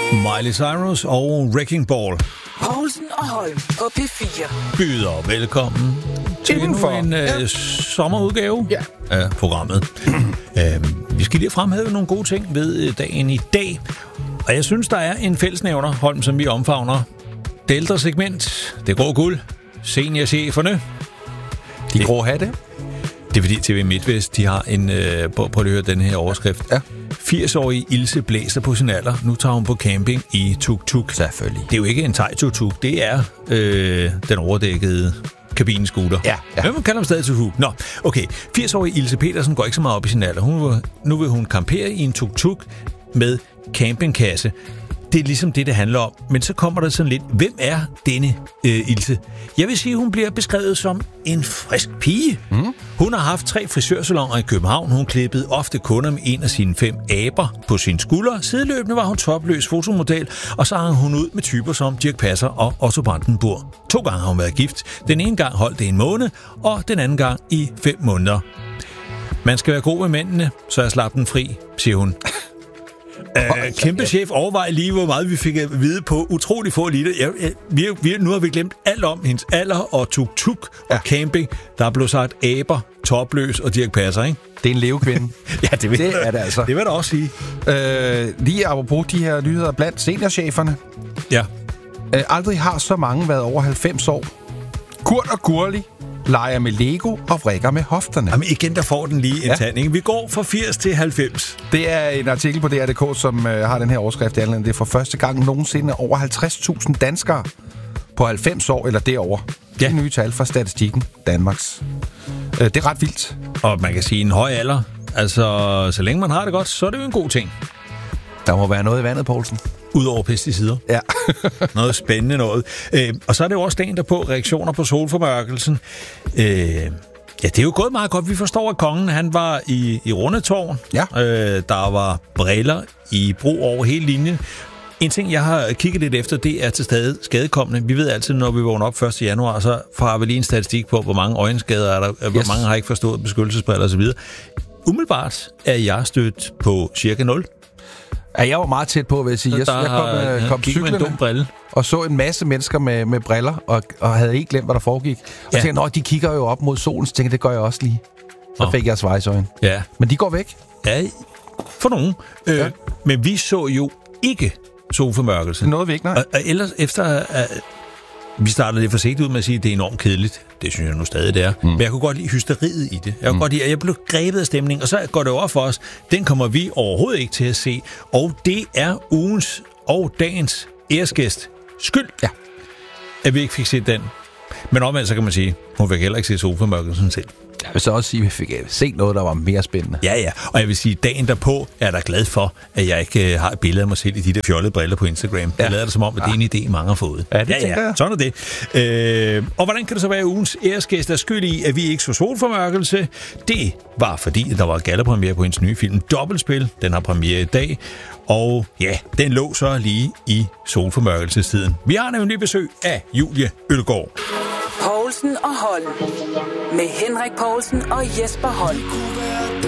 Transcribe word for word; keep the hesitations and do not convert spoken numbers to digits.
Miley Cyrus og Wrecking Ball. Poulsen og Holm på P fire. Byder velkommen til Indenfor. en øh, Ja. sommerudgave Ja. af programmet. øh, vi skal lige fremhæve nogle gode ting ved dagen i dag. Og jeg synes, der er en fællesnævner, Holm, som vi omfavner. Det ældre segment, det grå guld, seniorcheferne. De grå hatte. Det er fordi T V Midtvest, de har en... Øh, prøv prøv at høre den her overskrift. Ja. firs-årige Ilse blæser på sin alder. Nu tager hun på camping i tuk-tuk. Selvfølgelig. Det er jo ikke en thai-tuk-tuk, det er øh, den overdækkede kabinescooter. Ja, ja. Men man kalder dem stadig tuk-tuk. Nå, okay. firs-årige Ilse Petersen går ikke så meget op i sin alder. Hun vil, nu vil hun campere i en tuk-tuk med campingkasse. Det er ligesom det, det handler om. Men så kommer der sådan lidt, hvem er denne øh, Ilse? Jeg vil sige, hun bliver beskrevet som en frisk pige. Mm. Hun har haft tre frisørsalonger i København. Hun klippede ofte kunder med en af sine fem aber på sine skuldre. Sideløbende var hun topløs fotomodel, og så hang hun ud med typer som Dirch Passer og Otto Brandenburg. To gange har hun været gift. Den ene gang holdt det en måned, og den anden gang i fem måneder. Man skal være god med mændene, så jeg slap den fri, siger hun. Uh, kæmpe chef, overvej lige, hvor meget vi fik at vide på utrolig få liter. Jeg, jeg, vi, vi, nu har vi glemt alt om hendes alder og tuk-tuk og ja. Camping. Der er blevet sagt aber, topløs og Dirch Passer, ikke? Det er en levekvinde. Ja, det, vil, det er det altså. Det vil jeg da også sige. Øh, lige apropos de her nyheder blandt seniorcheferne. Ja. Øh, aldrig har så mange været over halvfems år. Kurt og Gurli leger med Lego og vrikker med hofterne. Jamen igen, der får den lige en ja. tand, ikke? Vi går fra firs til halvfems. Det er en artikel på D R punktum d k, som øh, har den her overskrift i anledning. Det er for første gang nogensinde over halvtreds tusind danskere på halvfems år eller derover. Ja. Det er nye tal fra Statistikken Danmarks. Øh, det er ret vildt. Og man kan sige, en høj alder. Altså, så længe man har det godt, så er det jo en god ting. Der må være noget i vandet, Poulsen. Udover pesticider. Ja. Noget spændende noget. Øh, og så er det jo også dagen derpå, reaktioner på solformørkelsen. Øh, ja, det er jo gået meget godt. Vi forstår, at kongen han var i, i Rundetårn. Ja. Øh, der var briller i brug over hele linjen. En ting, jeg har kigget lidt efter, det er til stadig skadekommende. Vi ved altid, når vi vågner op første januar, så får vi lige en statistik på, hvor mange øjenskader er der, yes. hvor mange har ikke forstået beskyttelsesbriller osv. Umiddelbart er jeg stødt på cirka nul. Ja, jeg var meget tæt på, vil jeg sige. Jeg, jeg kom, øh, kom cyklende med en dum brille og så en masse mennesker med, med briller, og, og havde ikke glemt, hvad der foregik. Og ja. tænkte, de kigger jo op mod solen, så tænkte det gør jeg også lige. Så oh. fik jeg svejsøjne. Ja. Men de går væk. Ja, for nogen. Øh, ja. Men vi så jo ikke solformørkelse. Det nåede vi ikke, nej. Og, og ellers efter... Uh, vi startede lidt forsigtigt ud med at sige, at det er enormt kedeligt. Det synes jeg nu stadig, det er. Mm. Men jeg kunne godt lide hysteriet i det. Jeg kunne mm. godt lide, at jeg blev grebet af stemningen. Og så går det over for os. Den kommer vi overhovedet ikke til at se. Og det er ugens og dagens æresgæst skyld, ja. at vi ikke fik set den. Men omvendt, så kan man sige, hun fik heller ikke se solformørkelsen selv. Jeg vil så også sige, at vi fik set noget, der var mere spændende. Ja, ja. Og jeg vil sige, dagen derpå er jeg da glad for, at jeg ikke øh, har et billede af mig selv i de der fjollede briller på Instagram. Ja. Jeg lader det som om, at det er en idé, mange har fået. Ja, det ja, tænker ja. jeg. Sådan er det. Øh, og hvordan kan det så være, at ugens æresgæst er skyld i, at vi ikke så solformørkelse? Det var fordi, der var gallapremiere på hendes nye film Dobbeltspil. Den har premiere i dag. Og ja, den lå så lige i solformørkelsestiden. Vi har nemlig besøg af Julie Ølgaard. Poulsen og Holm. Med Henrik Poulsen og Jesper Holm.